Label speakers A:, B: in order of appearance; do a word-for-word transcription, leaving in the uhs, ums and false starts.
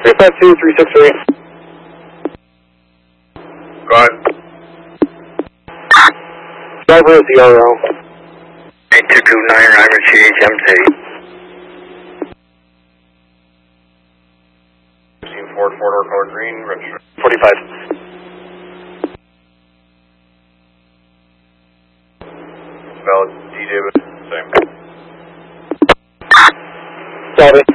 A: three five two, three six three.
B: Go ahead.
A: Driver at the R O.
B: eight two two nine, Ryder C H M C. Ford, four-door color green, register.
A: forty-five.
B: Valid, D David, same.
A: Got it.